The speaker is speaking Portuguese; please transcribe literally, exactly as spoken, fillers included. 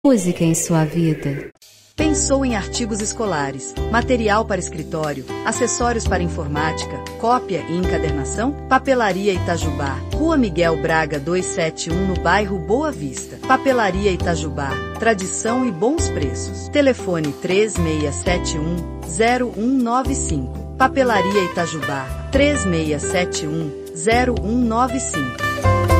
Música em sua vida. Pensou em artigos escolares, material para escritório, acessórios para informática, cópia e encadernação? Papelaria Itajubá, Rua Miguel Braga duzentos e setenta e um, no bairro Boa Vista. Papelaria Itajubá, tradição e bons preços. Telefone três seis sete um, zero um nove cinco. Papelaria Itajubá, três seis sete um, zero um nove cinco.